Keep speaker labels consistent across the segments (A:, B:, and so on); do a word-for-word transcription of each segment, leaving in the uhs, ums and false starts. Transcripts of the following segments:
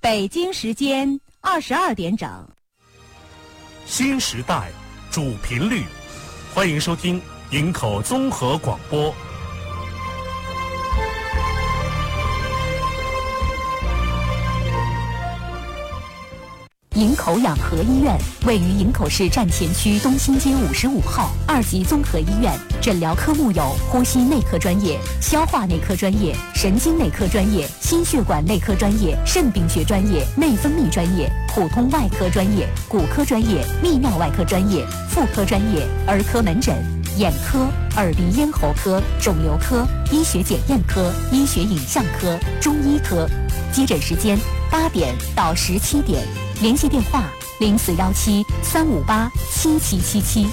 A: 北京时间二十二点整。
B: 新时代主频率，欢迎收听营口综合广播。
C: 营口养和医院位于营口市站前区东兴街五十五号，二级综合医院，诊疗科目有呼吸内科专业、消化内科专业、神经内科专业、心血管内科专业、肾病学专业、内分泌专业、普通外科专业、骨科专业、泌尿外科专业、妇科专业、儿科门诊、眼科、耳鼻咽喉科、肿瘤科、医学检验科、医学影像科、中医科。接诊时间八点到十七点。联系电话零四幺七三五八七七七七。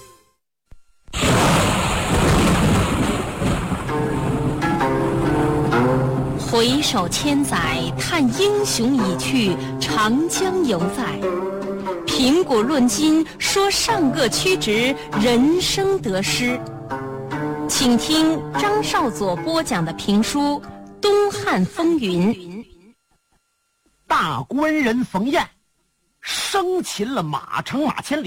D: 回首千载，叹英雄已去，长江犹在。评古论今，说上个曲直，人生得失。请听张少佐播讲的评书《东汉风云》。
E: 大官人冯彦生擒了马成、马千里，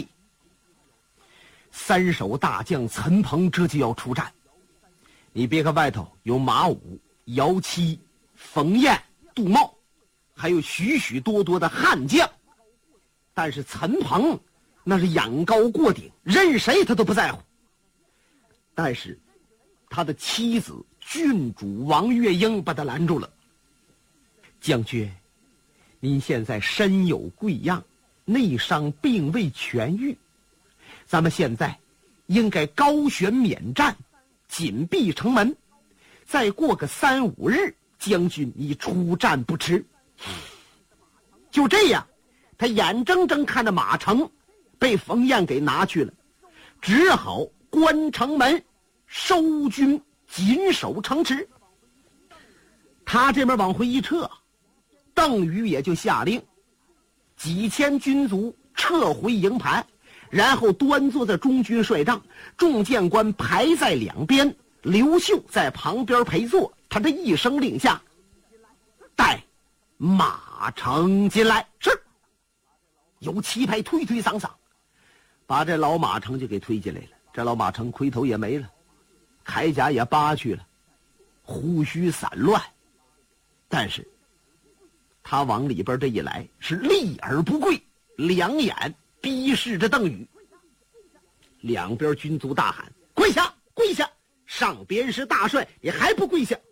E: 三手大将陈鹏这就要出战。你别看外头有马武、姚七、冯彦、杜茂，还有许许多多的悍将，但是陈鹏那是眼高过顶，任谁他都不在乎。但是他的妻子郡主王月英把他拦住了。将军，您现在身有贵恙，内伤并未痊愈，咱们现在应该高悬免战，紧闭城门，再过个三五日，将军你出战不迟。就这样，他眼睁睁看着马成被冯彦给拿去了，只好关城门，收军紧守城池。他这边往回一撤，邓禹也就下令几千军卒撤回营盘，然后端坐在中军帅帐，众将官排在两边，刘秀在旁边陪坐。他这一声令下，带马成进来。是，有七派推推搡搡，把这老马成就给推进来了。这老马成盔头也没了，铠甲也扒去了，胡须散乱，但是他往里边这一来，是立而不跪，两眼逼视着邓禹。两边军卒大喊：跪下，跪下！上边是大帅，你还不跪下？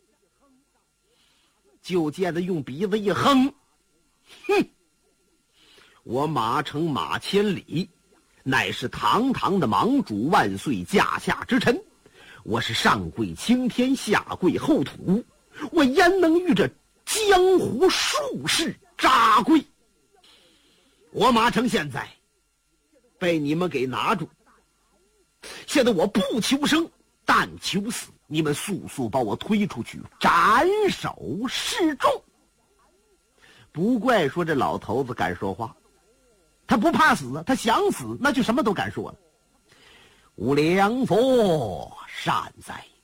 E: 就见他用鼻子一哼，哼，我马成马千里乃是堂堂的盟主万岁驾下之臣，我是上跪青天，下跪后土，我焉能与这江湖术士扎跪？我马成现在被你们给拿住，现在我不求生，但求死。你们速速把我推出去，斩首示众。不怪说这老头子敢说话，他不怕死，他想死那就什么都敢说了。无良佛善哉，